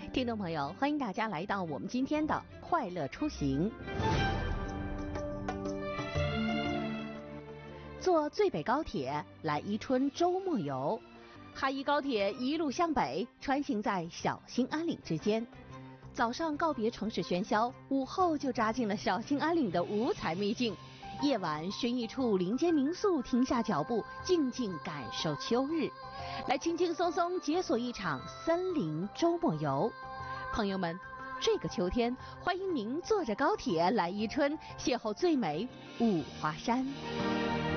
听众朋友，欢迎大家来到我们今天的快乐出行。坐最北高铁来伊春周末游，哈伊高铁一路向北，穿行在小兴安岭之间。早上告别城市喧嚣，午后就扎进了小兴安岭的五彩秘境。夜晚寻一处林间民宿，停下脚步，静静感受秋日，来轻轻松松解锁一场森林周末游。朋友们，这个秋天，欢迎您坐着高铁来伊春，邂逅最美五华山。